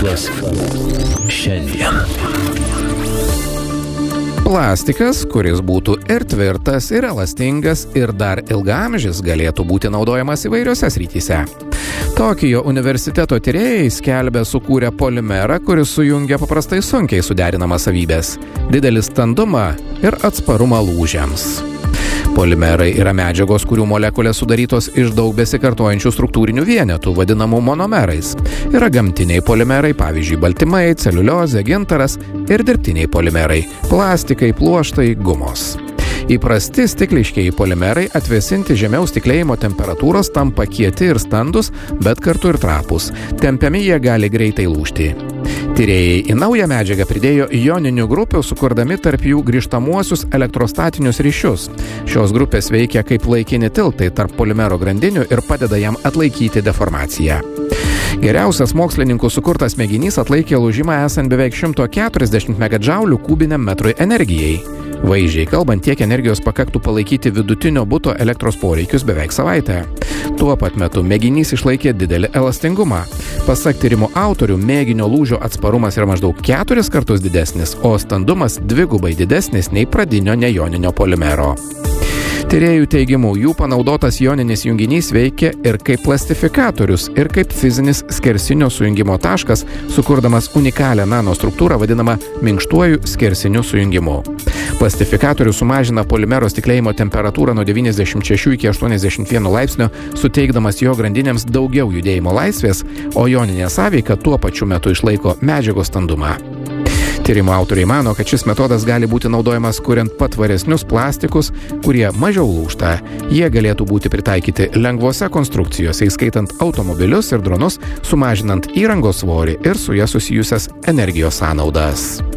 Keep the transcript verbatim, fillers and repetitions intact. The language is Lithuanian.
Mokslas šiandien. Plastikas, kuris būtų ir tvirtas, ir elastingas, ir dar ilgaamžis, galėtų būti naudojamas įvairiose srityse. Tokijo universiteto tyrėjai skelbia sukūrę polimerą, kuris sujungia paprastai sunkiai suderinamas savybės – didelį standumą ir atsparumą lūžiams. Polimerai yra medžiagos, kurių molekulės sudarytos iš daug besikartojančių struktūrinių vienetų, vadinamų monomerais. Yra gamtiniai polimerai, pavyzdžiui, baltymai, celiuliozė, gintaras ir dirbtiniai polimerai – plastikai, pluoštai, gumos. Įprasti stikliškieji polimerai atvėsinti žemiau stiklėjimo temperatūros tampa kieti ir standus, bet kartu ir trapūs. Tempiami jie gali greitai lūžti. Tyrėjai į naują medžiagą pridėjo joninių grupių, sukurdami tarp jų grįžtamuosius elektrostatinius ryšius. Šios grupės veikia kaip laikini tiltai tarp polimero grandinių ir padeda jam atlaikyti deformaciją. Geriausias mokslininkų sukurtas mėginys atlaikė lūžimą esant beveik šimto keturiasdešimt megadžaulių kubiniam metrui energijai. Vaizdžiai kalbant, tiek energijos pakaktų palaikyti vidutinio buto elektros poreikius beveik savaitę. Tuo pat metu mėginys išlaikė didelį elastingumą. Pasak tyrimo autorių, mėginio lūžio atsparumas yra maždaug keturis kartus didesnis, o standumas dvigubai didesnis nei pradinio nejoninio polimero. Tyrėjų teigimu, jų panaudotas joninis junginys veikia ir kaip plastifikatorius, ir kaip fizinis skersinio sujungimo taškas, sukurdamas unikalią nanostruktūrą vadinamą minkštuoju skersiniu sujungimu. Plastifikatorius sumažina polimero stiklėjimo temperatūrą nuo devyniasdešimt šešių iki aštuoniasdešimt vieno laipsnio, suteikdamas jo grandinėms daugiau judėjimo laisvės, o joninė sąveika tuo pačiu metu išlaiko medžiagos standumą. Tyrimo autoriai mano, kad šis metodas gali būti naudojamas kuriant patvaresnius plastikus, kurie mažiau lūžta. Jie galėtų būti pritaikyti lengvose konstrukcijose, įskaitant automobilius ir dronus, sumažinant įrangos svorį ir su ja susijusias energijos sąnaudas.